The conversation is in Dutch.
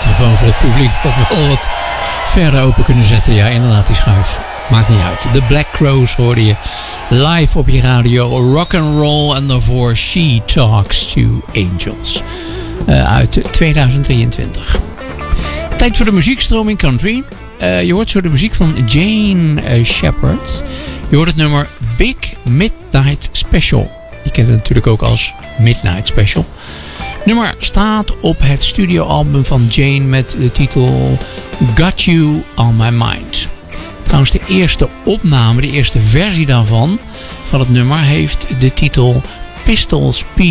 microfoon voor het publiek wat wel wat verder open kunnen zetten. Ja, inderdaad, die schuif. Maakt niet uit. The Black Crowes hoorde je live op je radio. Rock and roll en daarvoor She Talks to Angels. Uit 2023. Tijd voor de muziekstroming country. Je hoort zo de muziek van Jane Shepherd. Je hoort het nummer Big Midnight Special. Je kent het natuurlijk ook als Midnight Special. Het nummer staat op het studioalbum van Jane met de titel Got You On My Mind. Trouwens, de eerste opname, de eerste versie daarvan, van het nummer, heeft de titel Pistols